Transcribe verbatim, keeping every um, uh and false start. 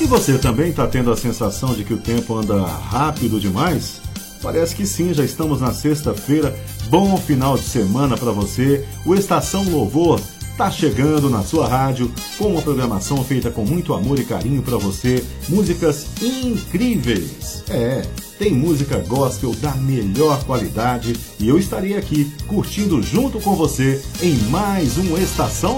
você também está tendo a sensação de que o tempo anda rápido demais? Parece que sim, já estamos na sexta-feira. Bom final de semana para você. O Estação Louvor está chegando na sua rádio com uma programação feita com muito amor e carinho para você. Músicas incríveis. É, tem música gospel da melhor qualidade e eu estarei aqui curtindo junto com você em mais um Estação